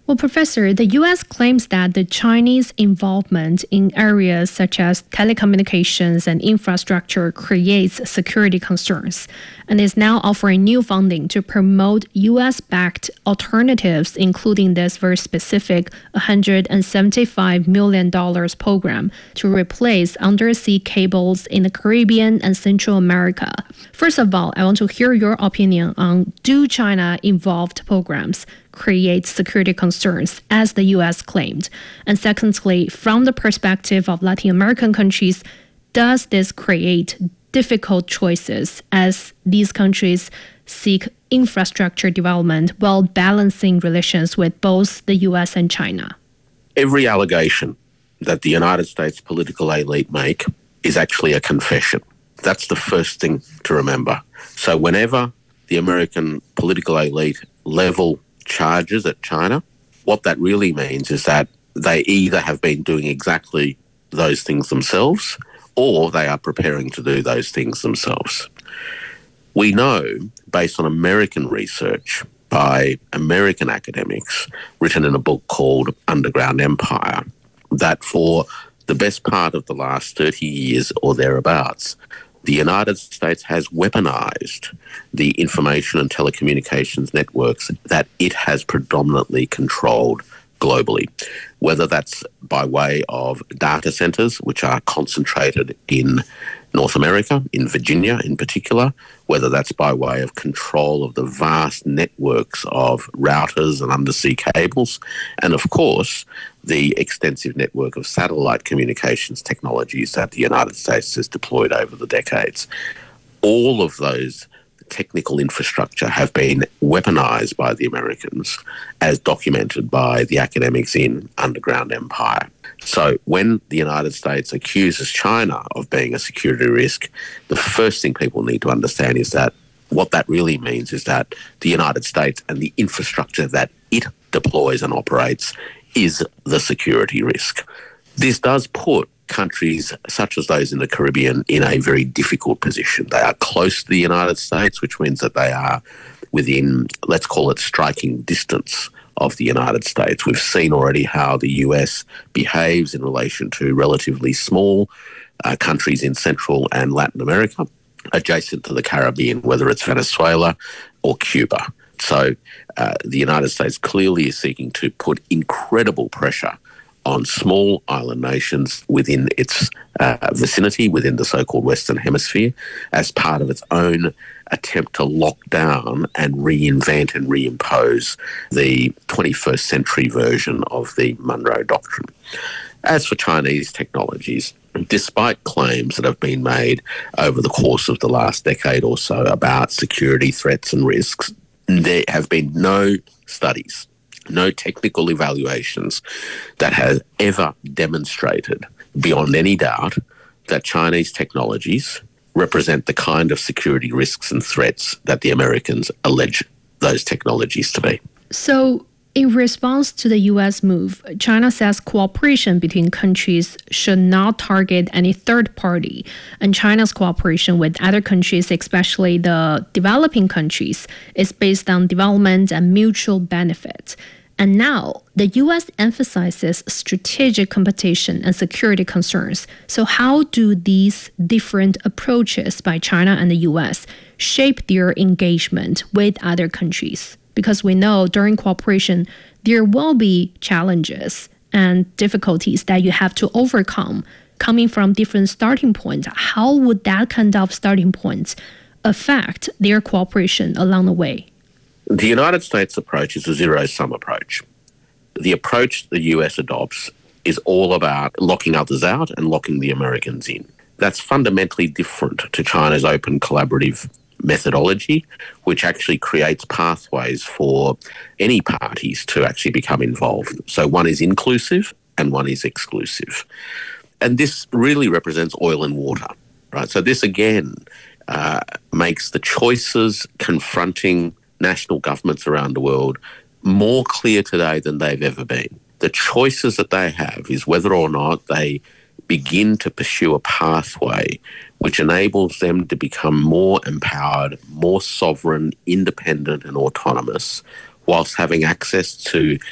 Well, Professor, the U.S. claims that the Chinese involvement in areas such as telecommunications and infrastructure creates security concerns and is now offering new funding to promote U.S.-backed alternatives, including this very specific $175 million program to replace undersea cables in the Caribbean and Central America. First of all, I want to hear your opinion on do China-involved programs create security concerns, as the U.S. claimed? And secondly, from the perspective of Latin American countries, does this create difficult choices as these countries seek infrastructure development while balancing relations with both the U.S. and China? Every allegation that the United States political elite make is actually a confession. That's the first thing to remember. So whenever the American political elite level charges at China, what that really means is that they either have been doing exactly those things themselves or they are preparing to do those things themselves. We know, based on American research by American academics written in a book called Underground Empire, that for the best part of the last 30 years or thereabouts, the United States has weaponized the information and telecommunications networks that it has predominantly controlled globally, whether that's by way of data centers, which are concentrated in North America, in Virginia in particular, whether that's by way of control of the vast networks of routers and undersea cables, and of course, the extensive network of satellite communications technologies that the United States has deployed over the decades. All of those technical infrastructure have been weaponized by the Americans, as documented by the academics in Underground Empire. So when the United States accuses China of being a security risk, the first thing people need to understand is that what that really means is that the United States and the infrastructure that it deploys and operates is the security risk. This does put countries such as those in the Caribbean in a very difficult position. They are close to the United States, which means that they are within, let's call it, striking distance of the United States. We've seen already how the US behaves in relation to relatively small countries in Central and Latin America, adjacent to the Caribbean, whether it's Venezuela or Cuba. So the United States clearly is seeking to put incredible pressure on small island nations within its vicinity, within the so-called Western Hemisphere, as part of its own attempt to lock down and reinvent and reimpose the 21st century version of the Monroe Doctrine. As for Chinese technologies, despite claims that have been made over the course of the last decade or so about security threats and risks, there have been no studies, no technical evaluations that have ever demonstrated beyond any doubt that Chinese technologies represent the kind of security risks and threats that the Americans allege those technologies to be. So, in response to the U.S. move, China says cooperation between countries should not target any third party, and China's cooperation with other countries, especially the developing countries, is based on development and mutual benefit. And now, the U.S. emphasizes strategic competition and security concerns. So how do these different approaches by China and the U.S. shape their engagement with other countries? Because we know during cooperation, there will be challenges and difficulties that you have to overcome coming from different starting points. How would that kind of starting points affect their cooperation along the way? The United States approach is a zero-sum approach. The approach the US adopts is all about locking others out and locking the Americans in. That's fundamentally different to China's open collaborative methodology, which actually creates pathways for any parties to actually become involved. So one is inclusive and one is exclusive. And this really represents oil and water, right? So this again makes the choices confronting national governments around the world more clear today than they've ever been. The choices that they have is whether or not they begin to pursue a pathway which enables them to become more empowered, more sovereign, independent and autonomous, whilst having access to